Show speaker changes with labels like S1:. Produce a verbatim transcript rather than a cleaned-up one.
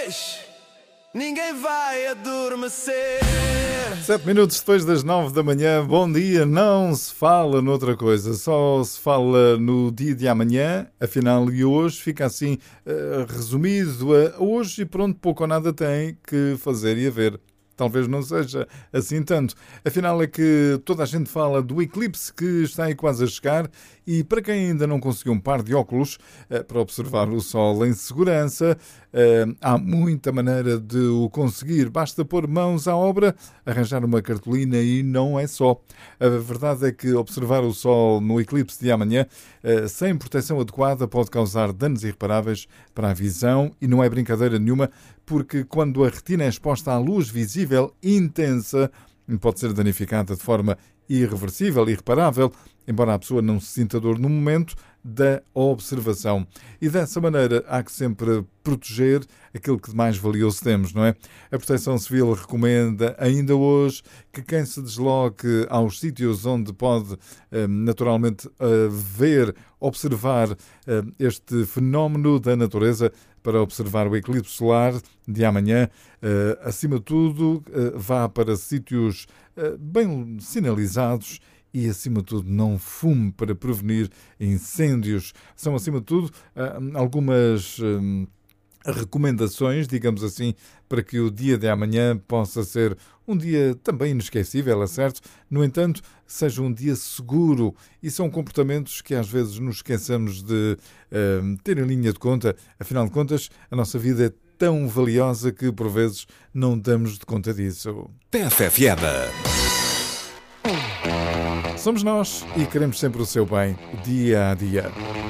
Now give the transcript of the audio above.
S1: Deixe, ninguém vai adormecer.
S2: Sete minutos depois das nove da manhã, bom dia. Não se fala noutra coisa, só se fala no dia de amanhã. Afinal, e hoje fica assim uh, resumido a hoje e pronto, pouco ou nada tem que fazer e haver. Talvez não seja assim tanto. Afinal é que toda a gente fala do eclipse que está aí quase a chegar e para quem ainda não conseguiu um par de óculos eh, para observar o sol em segurança, eh, há muita maneira de o conseguir. Basta pôr mãos à obra, arranjar uma cartolina e não é só. A verdade é que observar o sol no eclipse de amanhã eh, sem proteção adequada pode causar danos irreparáveis para a visão e não é brincadeira nenhuma, porque quando a retina é exposta à luz visível intensa, pode ser danificada de forma irreversível e irreparável, embora a pessoa não se sinta dor no momento da observação. E dessa maneira há que sempre proteger aquilo que de mais valioso temos, não é? A Proteção Civil recomenda ainda hoje que quem se desloque aos sítios onde pode naturalmente ver, observar este fenómeno da natureza, para observar o eclipse solar de amanhã, acima de tudo, vá para sítios bem sinalizados e, acima de tudo, não fume para prevenir incêndios. São, acima de tudo, algumas recomendações, digamos assim, para que o dia de amanhã possa ser um dia também inesquecível, é certo? No entanto, seja um dia seguro, e são comportamentos que às vezes nos esquecemos de uh, ter em linha de conta. Afinal de contas, a nossa vida é tão valiosa que por vezes não damos de conta disso.
S3: T F F M.
S2: Somos nós e queremos sempre o seu bem, dia a dia.